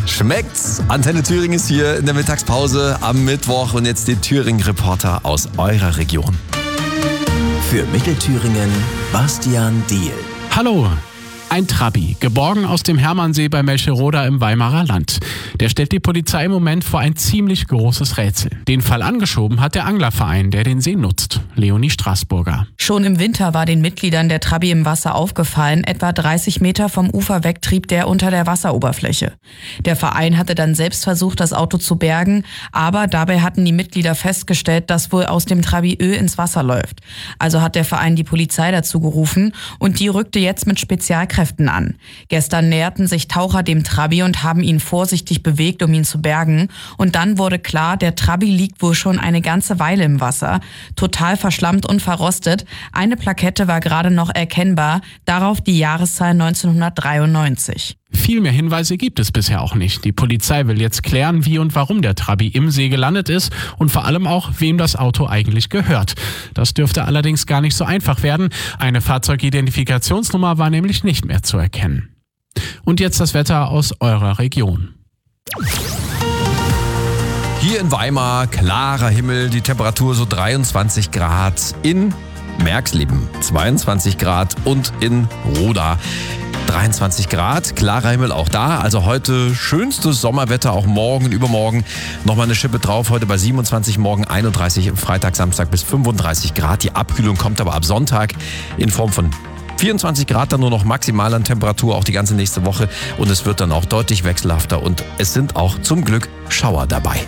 Schmeckt's? Antenne Thüringen ist hier in der Mittagspause am Mittwoch und jetzt die Thüringen-Reporter aus eurer Region. Für Mittelthüringen Bastian Diehl. Hallo. Ein Trabi, geborgen aus dem Hermannsee bei Melcheroda im Weimarer Land. Der stellt die Polizei im Moment vor ein ziemlich großes Rätsel. Den Fall angeschoben hat der Anglerverein, der den See nutzt. Leonie Straßburger. Schon im Winter war den Mitgliedern der Trabi im Wasser aufgefallen. Etwa 30 Meter vom Ufer weg trieb der unter der Wasseroberfläche. Der Verein hatte dann selbst versucht, das Auto zu bergen, aber dabei hatten die Mitglieder festgestellt, dass wohl aus dem Trabi Öl ins Wasser läuft. Also hat der Verein die Polizei dazu gerufen und die rückte jetzt mit Spezialkräften an. Gestern näherten sich Taucher dem Trabi und haben ihn vorsichtig bewegt, um ihn zu bergen. Und dann wurde klar, der Trabi liegt wohl schon eine ganze Weile im Wasser. Total verschlammt und verrostet. Eine Plakette war gerade noch erkennbar, darauf die Jahreszahl 1993. Viel mehr Hinweise gibt es bisher auch nicht. Die Polizei will jetzt klären, wie und warum der Trabi im See gelandet ist und vor allem auch, wem das Auto eigentlich gehört. Das dürfte allerdings gar nicht so einfach werden. Eine Fahrzeugidentifikationsnummer war nämlich nicht mehr zu erkennen. Und jetzt das Wetter aus eurer Region. Hier in Weimar, klarer Himmel, die Temperatur so 23 Grad. In Merxleben 22 Grad und in Roda 23 Grad, klarer Himmel auch da. Also heute schönstes Sommerwetter, auch morgen, übermorgen nochmal eine Schippe drauf. Heute bei 27, morgen 31, Freitag, Samstag bis 35 Grad. Die Abkühlung kommt aber ab Sonntag in Form von 24 Grad dann nur noch maximal an Temperatur, auch die ganze nächste Woche. Und es wird dann auch deutlich wechselhafter und es sind auch zum Glück Schauer dabei.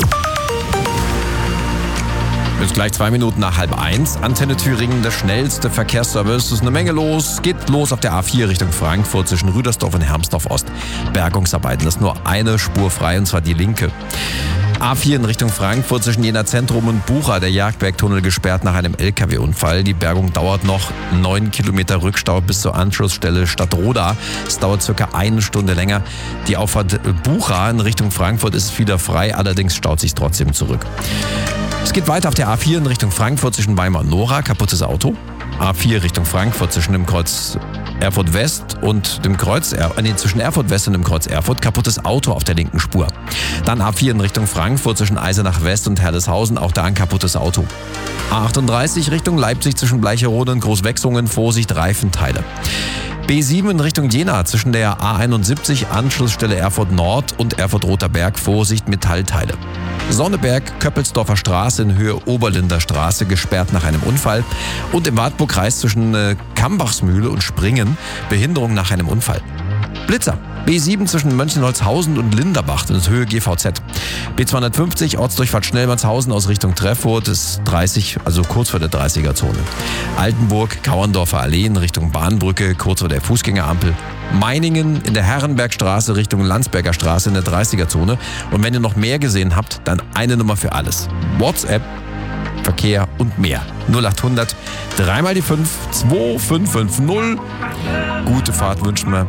Bis gleich 2 Minuten nach 12:30. Antenne Thüringen, der schnellste Verkehrsservice. Es ist eine Menge los. Geht los auf der A4 Richtung Frankfurt zwischen Rüdersdorf und Hermsdorf Ost. Bergungsarbeiten, das ist nur eine Spur frei und zwar die linke. A4 in Richtung Frankfurt zwischen Jena Zentrum und Bucha, der Jagdbergtunnel gesperrt nach einem LKW-Unfall. Die Bergung dauert noch 9 Kilometer Rückstau bis zur Anschlussstelle Stadtroda. Es dauert circa 1 Stunde länger. Die Auffahrt Bucha in Richtung Frankfurt ist wieder frei, allerdings staut sich trotzdem zurück. Es geht weiter auf der A4 in Richtung Frankfurt zwischen Weimar und Nora, kaputtes Auto. A4 Richtung Frankfurt zwischen dem Kreuz Erfurt West und dem zwischen Erfurt West und dem Kreuz Erfurt, kaputtes Auto auf der linken Spur. Dann A4 in Richtung Frankfurt zwischen Eisenach West und Herleshausen, auch da ein kaputtes Auto. A38 Richtung Leipzig zwischen Bleicherode und Großwechsungen, Vorsicht, Reifenteile. B7 in Richtung Jena zwischen der A71, Anschlussstelle Erfurt Nord und Erfurt-Roter Berg, Vorsicht, Metallteile. Sonneberg, Köppelsdorfer Straße in Höhe Oberlinder Straße, gesperrt nach einem Unfall. Und im Wartburgkreis zwischen Kambachsmühle und Springen, Behinderung nach einem Unfall. Blitzer. B7 zwischen Mönchenholzhausen und Linderbach, das ist Höhe GVZ. B250, Ortsdurchfahrt Schnellmannshausen aus Richtung Treffurt, ist 30, also kurz vor der 30er-Zone. Altenburg, Kauerndorfer Allee in Richtung Bahnbrücke, kurz vor der Fußgängerampel. Meiningen in der Herrenbergstraße Richtung Landsberger Straße in der 30er-Zone. Und wenn ihr noch mehr gesehen habt, dann eine Nummer für alles. WhatsApp, Verkehr und mehr. 0800 3 mal die 5 2550. Gute Fahrt wünschen wir.